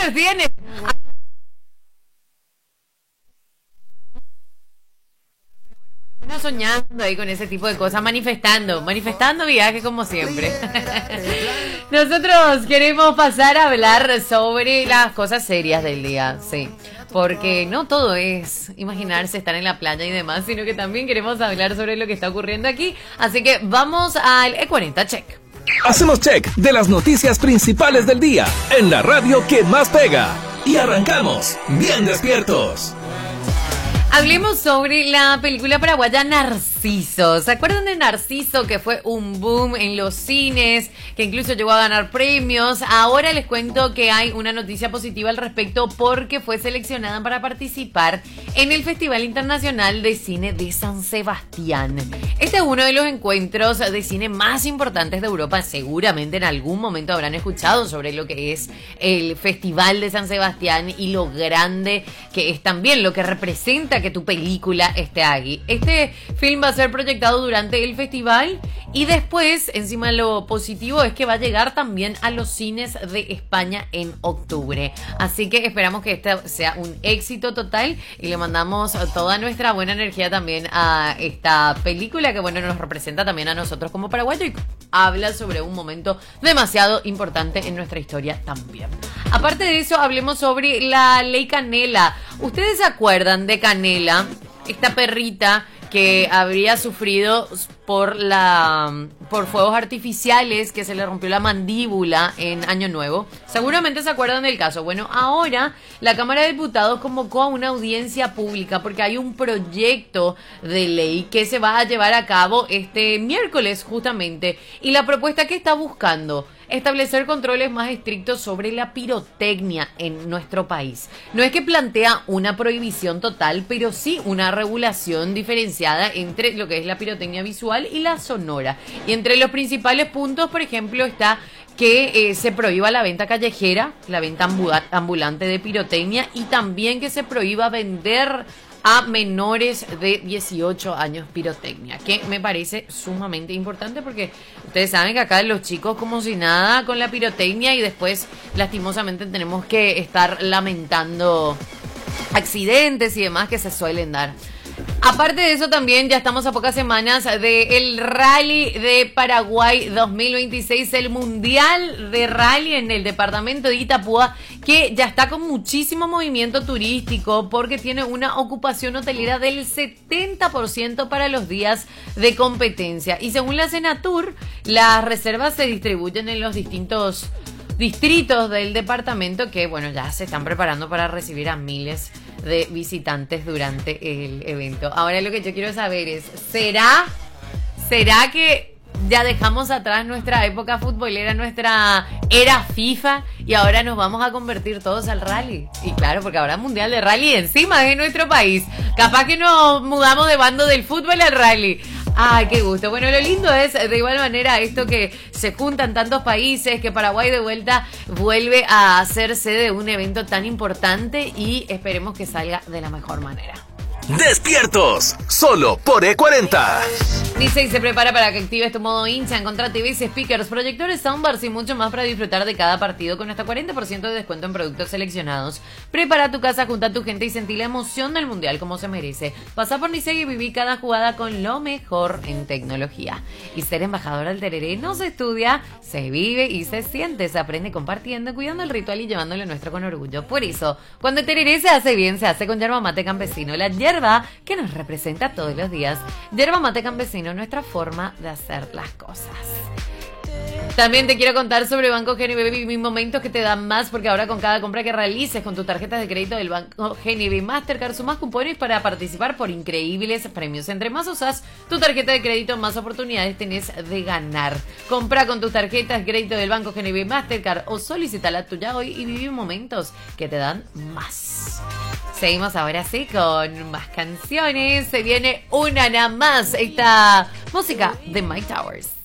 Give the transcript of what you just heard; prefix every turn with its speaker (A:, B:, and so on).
A: nos tiene soñando ahí con ese tipo de cosas, manifestando viajes como siempre. Nosotros queremos pasar a hablar sobre las cosas serias del día, sí. Porque no todo es imaginarse estar en la playa y demás, sino que también queremos hablar sobre lo que está ocurriendo aquí. Así que vamos al E40 Check.
B: Hacemos check de las noticias principales del día en la radio que más pega. Y arrancamos bien despiertos.
A: Hablemos sobre la película paraguaya Narciso. ¿Se acuerdan de Narciso, que fue un boom en los cines, que incluso llegó a ganar premios? Ahora les cuento que hay una noticia positiva al respecto porque fue seleccionada para participar en el Festival Internacional de Cine de San Sebastián. Este es uno de los encuentros de cine más importantes de Europa. Seguramente en algún momento habrán escuchado sobre lo que es el Festival de San Sebastián y lo grande que es también, lo que representa que tu película esté aquí. Este film va a ser proyectado durante el festival y después, encima lo positivo es que va a llegar también a los cines de España en octubre. Así que esperamos que este sea un éxito total y le mandamos toda nuestra buena energía también a esta película que, bueno, nos representa también a nosotros como paraguayos y habla sobre un momento demasiado importante en nuestra historia también. Aparte de eso, hablemos sobre la ley Canela. ¿Ustedes se acuerdan de Canela? Esta perrita que habría sufrido por fuegos artificiales, que se le rompió la mandíbula en Año Nuevo. Seguramente se acuerdan del caso. Bueno, ahora la Cámara de Diputados convocó a una audiencia pública porque hay un proyecto de ley que se va a llevar a cabo este miércoles justamente. Y la propuesta que está buscando establecer controles más estrictos sobre la pirotecnia en nuestro país. No es que plantea una prohibición total, pero sí una regulación diferenciada entre lo que es la pirotecnia visual y la sonora. Y entre los principales puntos, por ejemplo, está que se prohíba la venta callejera, la venta ambulante de pirotecnia y también que se prohíba vender a menores de 18 años pirotecnia, que me parece sumamente importante porque ustedes saben que acá los chicos como si nada con la pirotecnia y después lastimosamente tenemos que estar lamentando accidentes y demás que se suelen dar. Aparte de eso, también ya estamos a pocas semanas del Rally de Paraguay 2026, el Mundial de Rally en el departamento de Itapúa, que ya está con muchísimo movimiento turístico porque tiene una ocupación hotelera del 70% para los días de competencia. Y según la Senatur, las reservas se distribuyen en los distintos distritos del departamento que, bueno, ya se están preparando para recibir a miles de visitantes durante el evento. Ahora lo que yo quiero saber es, ¿será que ya dejamos atrás nuestra época futbolera, nuestra era FIFA y ahora nos vamos a convertir todos al rally? Y claro, porque habrá mundial de rally encima de nuestro país. Capaz que nos mudamos de bando del fútbol al rally. ¡Ay, qué gusto! Bueno, lo lindo es, de igual manera, esto que se juntan tantos países, que Paraguay de vuelta vuelve a ser sede de un evento tan importante y esperemos que salga de la mejor manera.
B: Despiertos, solo por E40.
A: Dice y se prepara para que actives tu modo hincha. Encontrá TVs, speakers, proyectores, soundbars y mucho más para disfrutar de cada partido con hasta 40% de descuento en productos seleccionados. Prepara tu casa, junta a tu gente y sentí la emoción del mundial como se merece. Pasa por Nicey y viví cada jugada con lo mejor en tecnología. Y ser embajador del tereré no se estudia, se vive y se siente. Se aprende compartiendo, cuidando el ritual y llevándolo nuestro con orgullo. Por eso, cuando el tereré se hace bien, se hace con yerba mate campesino, la yerba que nos representa todos los días. Yerba mate campesino, nuestra forma de hacer las cosas. También te quiero contar sobre Banco GNB y momentos que te dan más, porque ahora con cada compra que realices con tus tarjetas de crédito del Banco GNB Mastercard sumas cupones para participar por increíbles premios. Entre más usas tu tarjeta de crédito, más oportunidades tenés de ganar. Compra con tus tarjetas de crédito del Banco GNB Mastercard o solicita la tuya hoy y vive momentos que te dan más. Seguimos ahora sí con más canciones. Se viene una nada más. Esta música de Mike Towers.